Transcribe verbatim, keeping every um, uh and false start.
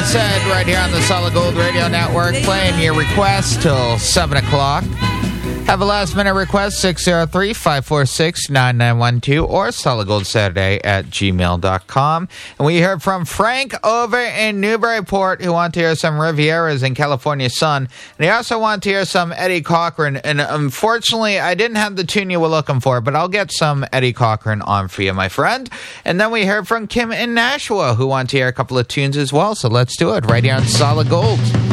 said, right here on the Solid Gold Radio Network, playing your requests till seven o'clock. Have a last-minute request, six oh three, five four six, nine nine one two or solid gold saturday at gmail dot com. And we heard from Frank over in Newburyport, who wanted to hear some Rivieras in California Sun. And he also wanted to hear some Eddie Cochran. And unfortunately, I didn't have the tune you were looking for, but I'll get some Eddie Cochran on for you, my friend. And then we heard from Kim in Nashua, who wanted to hear a couple of tunes as well. So let's do it right here on Solid Gold.